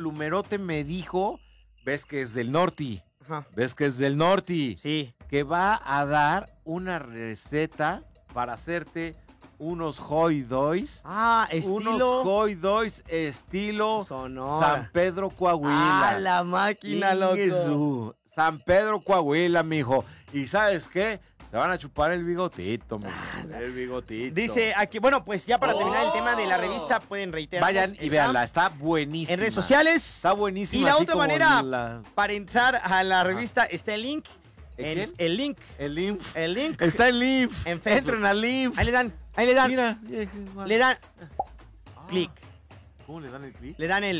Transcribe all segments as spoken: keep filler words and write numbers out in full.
Plumerote me dijo, ves que es del norte, Ajá. ves que es del norte, Sí. que va a dar una receta para hacerte unos hoi dois. Ah, estilo. Unos hoi dois estilo Sonora. San Pedro Coahuila. Ah, la máquina, loco. Inguesú. San Pedro Coahuila, mijo. ¿Y sabes qué? Te van a chupar el bigotito, mijo. El bigotito. Dice aquí, bueno, pues ya para Oh. terminar el tema de la revista, pueden reiterar. Vayan y véanla, está buenísima. En redes sociales. Está buenísima. Y la así otra como manera, la- para entrar a la revista, está el link. ¿El El, quién? el link. El link. El link. Está en Lymph. En Facebook. Entren al Lymph. Ahí le dan, ahí le dan, Mira. le dan Ah. clic, ¿Cómo le dan el clic? le dan el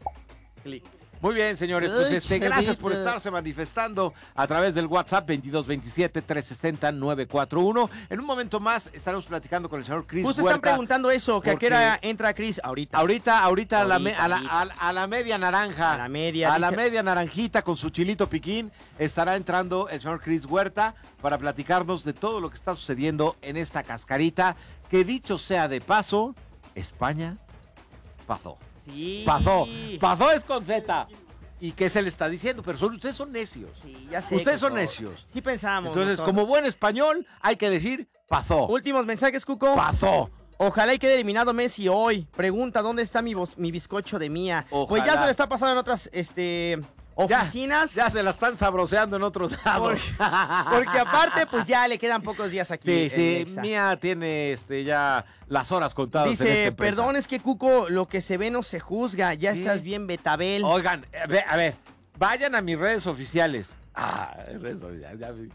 clic. Muy bien, señores, pues Ay, este, gracias por chavito. estarse manifestando a través del WhatsApp veintidós veintisiete, trescientos sesenta, novecientos cuarenta y uno. En un momento más estaremos platicando con el señor Chris Justo Huerta. están preguntando eso, que a qué porque- hora entra Chris ahorita. Ahorita, ahorita, a, la me- Ahorita, a, la, ahorita. a la- a la media naranja. A la media, A la dice- media naranjita con su chilito piquín estará entrando el señor Chris Huerta para platicarnos de todo lo que está sucediendo en esta cascarita. Que dicho sea de paso, España pasó. Sí. Pasó. Pasó es con Z. ¿Y qué se le está diciendo? Pero son- ustedes son necios. Sí, ya sé. Ustedes son Cuco. necios. Sí pensamos. Entonces, nosotros. como buen español, hay que decir pasó. Últimos mensajes, Cuco. Pasó. Ojalá y quede eliminado Messi hoy. Pregunta, ¿dónde está mi, bos- mi bizcocho de mía? Pues ya Ojalá. se le está pasando en otras este, oficinas. Ya se la están sabroseando en otros lados. Porque aparte, pues ya le quedan pocos días aquí. Sí, en sí, Nexa. Mía tiene este ya las horas contadas en esta Dice, empresa. perdón, es que Cuco, lo que se ve no se juzga. Ya Sí. estás bien, Betabel. Oigan, a ver, a ver, vayan a mis redes oficiales. Ah, redes oficiales. ya vi.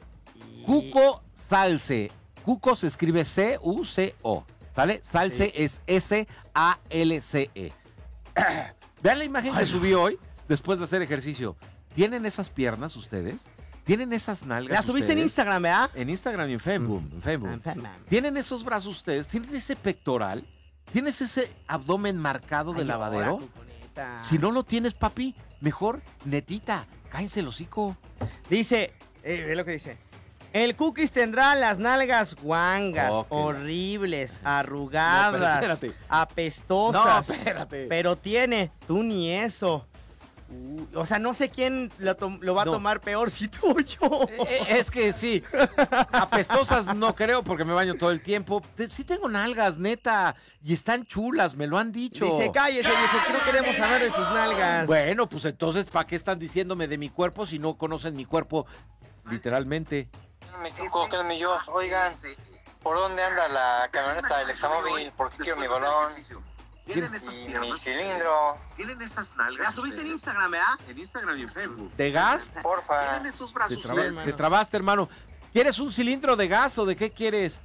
Y- Cuco Salce. Cuco se escribe C U C O. ¿Sale? Salce es S A L C E. Vean la imagen que subí hoy después de hacer ejercicio. ¿Tienen esas piernas ustedes? ¿Tienen esas nalgas La subiste en ustedes? Instagram, ¿verdad? En Instagram y en Facebook. En Facebook. Ah, mam. ¿Tienen esos brazos ustedes? ¿Tienen ese pectoral? ¿Tienes ese abdomen marcado de Ay, lavadero? ahora, Cuco, neta. Si no lo tienes, papi, mejor, netita, cállense el hocico. Dice, eh, ve lo que dice. El Cookies tendrá las nalgas guangas, Ok. horribles, No, arrugadas, pero espérate. apestosas. No, espérate. Pero tiene, tú ni eso. Uy, o sea, no sé quién lo, tom- lo va a No. tomar peor, si tú o yo. Eh, Es que sí, apestosas no creo porque me baño todo el tiempo. Te- Sí tengo nalgas, neta, y están chulas, me lo han dicho. Dice, cállese, viejo, que no queremos saber de sus nalgas. Bueno, pues entonces, ¿para qué están diciéndome de mi cuerpo si no conocen mi cuerpo literalmente? Me tocó que me yo, oigan, ¿por dónde anda la camioneta del examóvil? Porque quiero mi balón ¿Tienen esas y mi piernas? cilindro, ¿Tienen esas nalgas? La subiste en ustedes? Instagram, ¿verdad? En Instagram y en Facebook. ¿De gas? porfa. ¿Tienen esos Te, brazos traba- ustedes? te trabaste, hermano. ¿Quieres un cilindro de gas o de qué quieres?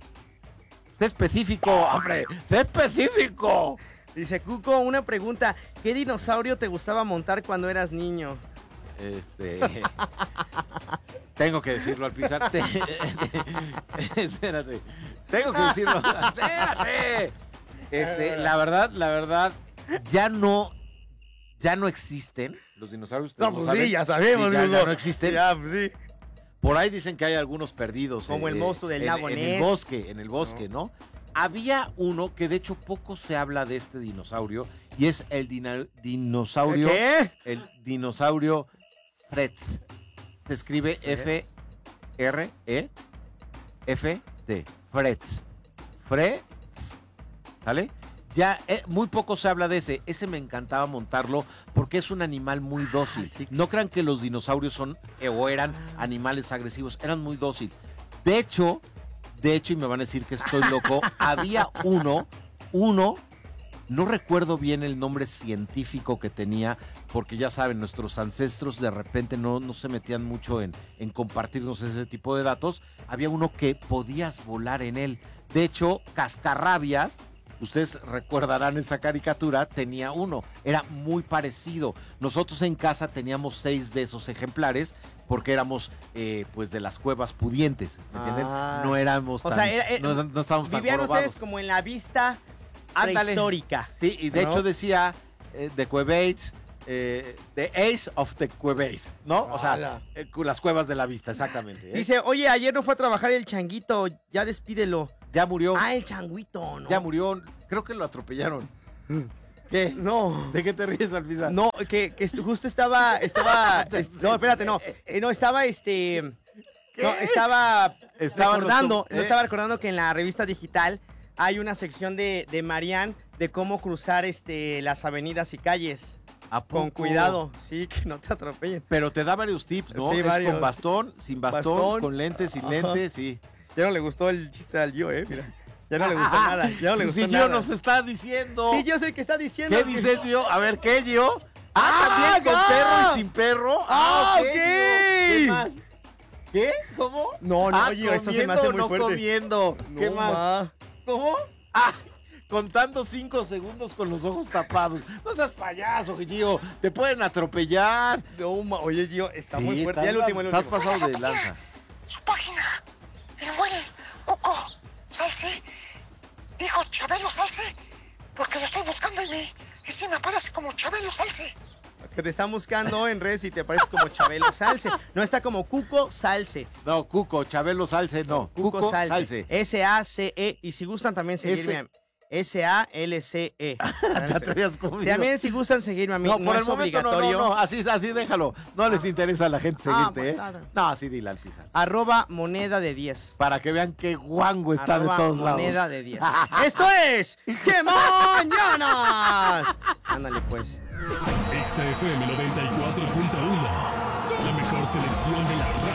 Sé específico, hombre, sé específico. Dice, Cuco, una pregunta. ¿Qué dinosaurio te gustaba montar cuando eras niño? Este. Tengo que decirlo al pisar. Te- Espérate. Tengo que decirlo. Espérate. Este, la verdad, la verdad, ya no. Ya no existen los dinosaurios. ustedes lo saben. pues ya sabemos. Sí, ya, Cuco. ya no existen. Ya, pues sí. Por ahí dicen que hay algunos perdidos. Como el monstruo del en- lago en, el Ness. bosque, en el bosque, ¿no? Había uno que de hecho poco se habla de este dinosaurio y es el dina- dinosaurio. ¿Qué? El dinosaurio Fretz. Se escribe F R E F T. Fretz. Fretz. ¿Sale? Ya eh, muy poco se habla de ese. Ese me encantaba montarlo porque es un animal muy dócil. sí. No crean que los dinosaurios son eh, o eran animales agresivos. Eran muy dóciles. De hecho, de hecho, y me van a decir que estoy loco, había uno, uno, no recuerdo bien el nombre científico que tenía, porque ya saben, nuestros ancestros de repente no, no se metían mucho en, en compartirnos ese tipo de datos. Había uno que podías volar en él. De hecho, Cascarrabias, ustedes recordarán esa caricatura, tenía uno, era muy parecido. Nosotros en casa teníamos seis de esos ejemplares porque éramos eh, pues de las cuevas pudientes, ¿me entienden? Ah. No éramos O tan, sea, era- era- no, no estábamos tan Vivían jorobados. ustedes como en la vista Ándale. prehistórica. Sí, y de ¿no? hecho decía eh, The Cuevates, eh, The Ace of the Cuevates, ¿no? O sea, Ala. eh, cu- las cuevas de la vista, exactamente. ¿eh? Dice, oye, ayer no fue a trabajar el changuito, ya despídelo. ya murió, Ah, el changuito, ¿no? ya murió, creo que lo atropellaron. ¿Qué? No. ¿De qué te ríes, Alpizar? No, que, que estu- justo estaba, estaba, est- no, espérate, no, eh, no, estaba este, no, estaba Estaban recordando, los- no ¿eh? estaba recordando que en la revista digital hay una sección de, de Marian de cómo cruzar este, las avenidas y calles ¿A con poco? cuidado, sí, que no te atropellen. Pero te da varios tips, ¿no? Sí, Es varios. con bastón, sin bastón, Bastón. con lentes, sin Ajá. lentes, sí. Ya no le gustó el chiste al Gio, eh, mira, ya no le gustó nada, ya no le gustó Si nada. yo nos está diciendo. Sí, yo sé el que está diciendo. ¿Qué que- dices, Gio? A ver, ¿qué, Gio? Ah, ¡Ah, también con ya! perro y sin perro. ¡Ah, ok! Gio. ¿Qué más? ¿Qué? ¿Cómo? No, no, ah, Gio, eso se me hace comiendo o muy no fuerte. comiendo. ¿Qué No, más? ma. ¿Cómo? Ah, contando cinco segundos con los ojos tapados. No seas payaso, Gio. Te pueden atropellar. No, ma. Oye, Gio, está Sí, muy fuerte. estás- Ya el último, el Estás último. pasado de lanza. Su página. El buen Cuco Salce dijo Chabelo Salce porque lo estoy buscando en mi y sí me aparece como Chabelo Salce. Que te están buscando en redes y te parece como Chabelo Salce. No está como Cuco Salce. No, Cuco, Chabelo Salce, no. Cuco, Salce. Salce. S A C E. Y si gustan también seguirme a S A L C E. Ya te habías comido. También si gustan seguirme a mí, No, no, por el es momento no, obligatorio. no, no, así, así déjalo. No les interesa a la gente Ah, seguirte, ¿eh? pues, nada. No, así dile al Pizarro. Arroba moneda de diez. Para que vean qué guango está Arroba de todos lados. moneda de diez. Esto es ¡Qué mañanas! Ándale pues. X F M noventa y cuatro punto uno. La mejor selección de la radio.